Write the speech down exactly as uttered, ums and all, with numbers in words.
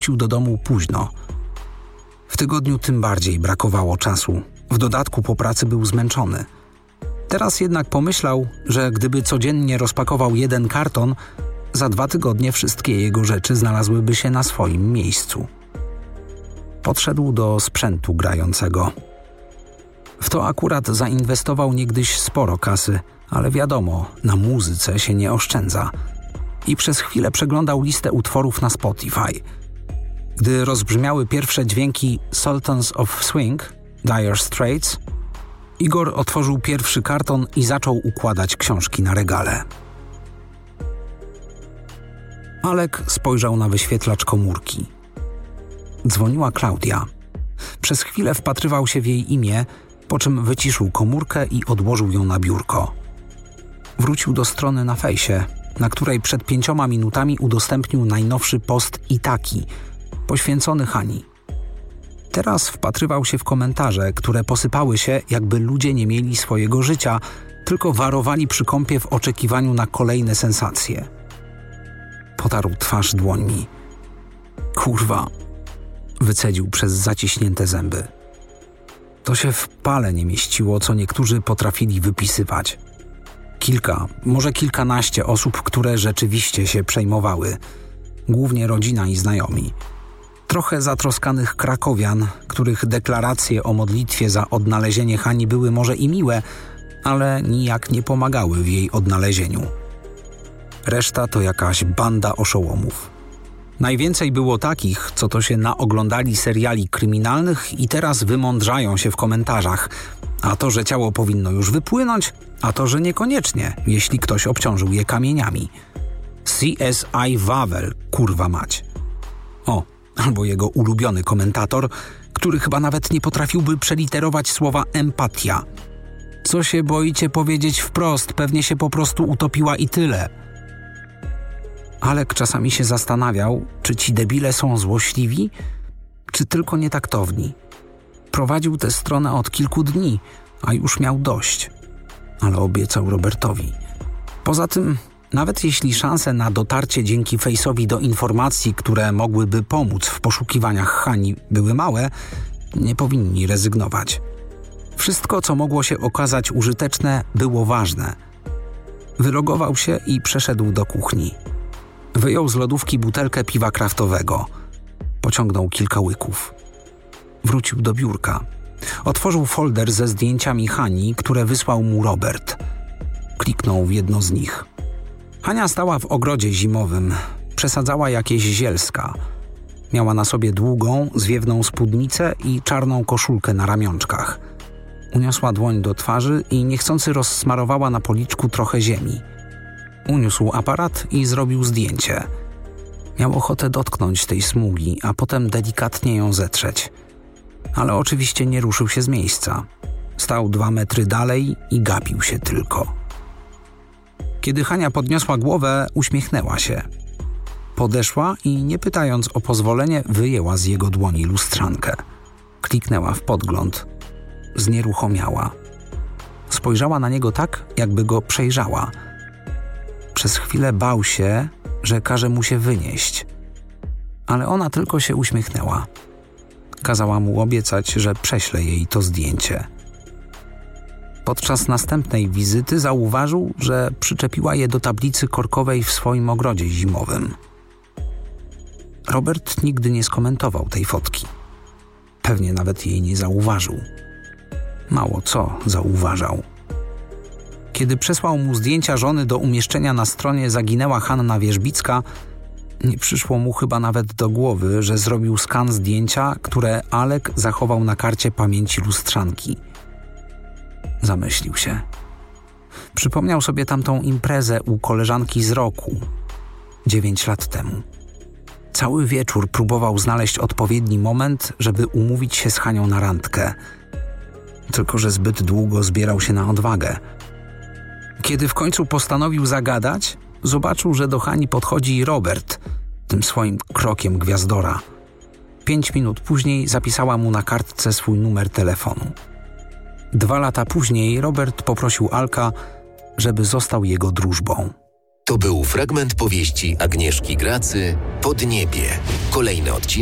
wrócił do domu późno. W tygodniu tym bardziej brakowało czasu. W dodatku po pracy był zmęczony. Teraz jednak pomyślał, że gdyby codziennie rozpakował jeden karton, za dwa tygodnie wszystkie jego rzeczy znalazłyby się na swoim miejscu. Podszedł do sprzętu grającego. W to akurat zainwestował niegdyś sporo kasy, ale wiadomo, na muzyce się nie oszczędza. I przez chwilę przeglądał listę utworów na Spotify. Gdy rozbrzmiały pierwsze dźwięki Sultans of Swing, Dire Straits, Igor otworzył pierwszy karton i zaczął układać książki na regale. Alek spojrzał na wyświetlacz komórki. Dzwoniła Klaudia. Przez chwilę wpatrywał się w jej imię, po czym wyciszył komórkę i odłożył ją na biurko. Wrócił do strony na fejsie, na której przed pięcioma minutami udostępnił najnowszy post Itaki, poświęcony Hani. Teraz wpatrywał się w komentarze, które posypały się, jakby ludzie nie mieli swojego życia, tylko warowali przy kąpie w oczekiwaniu na kolejne sensacje. Potarł twarz dłońmi. Kurwa, wycedził przez zaciśnięte zęby. To się w pale nie mieściło, co niektórzy potrafili wypisywać. Kilka, może kilkanaście osób, które rzeczywiście się przejmowały. Głównie rodzina i znajomi. Trochę zatroskanych krakowian, których deklaracje o modlitwie za odnalezienie Hani były może i miłe, ale nijak nie pomagały w jej odnalezieniu. Reszta to jakaś banda oszołomów. Najwięcej było takich, co to się naoglądali seriali kryminalnych i teraz wymądrzają się w komentarzach. A to, że ciało powinno już wypłynąć, a to, że niekoniecznie, jeśli ktoś obciążył je kamieniami. C S I Wawel, kurwa mać. O, albo jego ulubiony komentator, który chyba nawet nie potrafiłby przeliterować słowa empatia. Co się boicie powiedzieć wprost, pewnie się po prostu utopiła i tyle. Alek czasami się zastanawiał, czy ci debile są złośliwi, czy tylko nietaktowni. Prowadził tę stronę od kilku dni, a już miał dość. Ale obiecał Robertowi. Poza tym, nawet jeśli szanse na dotarcie dzięki Face'owi do informacji, które mogłyby pomóc w poszukiwaniach Hani, były małe, nie powinni rezygnować. Wszystko, co mogło się okazać użyteczne, było ważne. Wylogował się i przeszedł do kuchni. Wyjął z lodówki butelkę piwa kraftowego. Pociągnął kilka łyków. Wrócił do biurka. Otworzył folder ze zdjęciami Hani, które wysłał mu Robert. Kliknął w jedno z nich. Hania stała w ogrodzie zimowym. Przesadzała jakieś zielska. Miała na sobie długą, zwiewną spódnicę i czarną koszulkę na ramionczkach. Uniosła dłoń do twarzy i niechcący rozsmarowała na policzku trochę ziemi. Uniósł aparat i zrobił zdjęcie. Miał ochotę dotknąć tej smugi, a potem delikatnie ją zetrzeć. Ale oczywiście nie ruszył się z miejsca. Stał dwa metry dalej i gapił się tylko. Kiedy Hania podniosła głowę, uśmiechnęła się. Podeszła i nie pytając o pozwolenie, wyjęła z jego dłoni lustrzankę. Kliknęła w podgląd. Znieruchomiała. Spojrzała na niego tak, jakby go przejrzała. Przez chwilę bał się, że każe mu się wynieść. Ale ona tylko się uśmiechnęła. Kazała mu obiecać, że prześle jej to zdjęcie. Podczas następnej wizyty zauważył, że przyczepiła je do tablicy korkowej w swoim ogrodzie zimowym. Robert nigdy nie skomentował tej fotki. Pewnie nawet jej nie zauważył. Mało co zauważał. Kiedy przesłał mu zdjęcia żony do umieszczenia na stronie Zaginęła Hanna Wierzbicka, nie przyszło mu chyba nawet do głowy, że zrobił skan zdjęcia, które Alek zachował na karcie pamięci lustrzanki. Zamyślił się. Przypomniał sobie tamtą imprezę u koleżanki z roku, dziewięć lat temu. Cały wieczór próbował znaleźć odpowiedni moment, żeby umówić się z Hanią na randkę. Tylko że zbyt długo zbierał się na odwagę. Kiedy w końcu postanowił zagadać, zobaczył, że do Hani podchodzi Robert, tym swoim krokiem gwiazdora. Pięć minut później zapisała mu na kartce swój numer telefonu. Dwa lata później Robert poprosił Alka, żeby został jego drużbą. To był fragment powieści Agnieszki Gracy „Podniebie”. Kolejny odcinek